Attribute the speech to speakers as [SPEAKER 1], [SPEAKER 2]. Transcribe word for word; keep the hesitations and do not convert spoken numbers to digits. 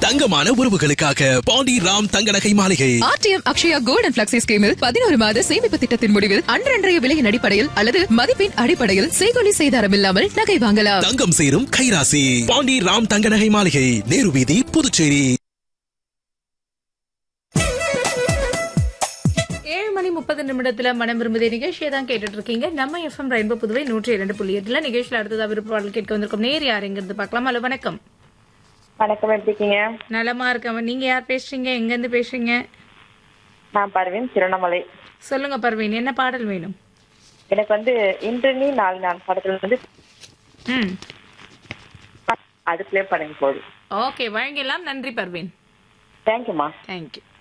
[SPEAKER 1] தங்கமான உறவுகளுக்காக பாண்டி ராம் தங்க நகை மாளிகை.
[SPEAKER 2] RTM Akshaya gold and flexi ஸ்கீமில் பதினோரு மாத சேமிப்பு திட்டத்தின் முடிவில் அன்றன்றைய விலையின் அடிப்படையில் அல்லது மதிப்பின் அடிப்படையில் செய்கொலி செய்தாரம் இல்லாமல் நகை வாங்கலாம்.
[SPEAKER 1] தங்கம் சேரும் கைராசி. பாண்டி ராம் தங்க நகை மாளிகை, நேரு வீதி, புதுச்சேரி.
[SPEAKER 3] ஏழு மணி முப்பது நிமிடத்துல மனம் விரும்புதே நிகழ்ச்சியை தான் கேட்டுட்டு இருக்கீங்க. நம்ம எஃப்எம் ரெயின்போ புதுவை நூற்றி இரண்டு புள்ளி எட்டுல நிகழ்ச்சியில அடுத்ததா விருப்பாளர் கேட்க வந்திருக்கும். நேர் யாருங்கிறது பார்க்கலாம். ஹலோ, வணக்கம்.
[SPEAKER 4] வணக்கம், எப்படி இருக்கீங்க?
[SPEAKER 3] நலமா இருக்கவன். நீங்க யார் பேசுறீங்க? எங்க இருந்து பேசுறீங்க?
[SPEAKER 4] நான் பர்வீன், திருவண்ணாமலை.
[SPEAKER 3] சொல்லுங்க பர்வீன், என்ன பாடல் வேணும்?
[SPEAKER 4] எனக்கு வந்து இன்று நீ நாலு நாள் படத்துல வந்து
[SPEAKER 3] ம்
[SPEAKER 4] அது பிளே பண்ணுங்க போதும்.
[SPEAKER 3] ஓகே, வழங்கலாம். நன்றி பர்வீன்.
[SPEAKER 4] தேங்க்யூமா.
[SPEAKER 3] தேங்க்யூ.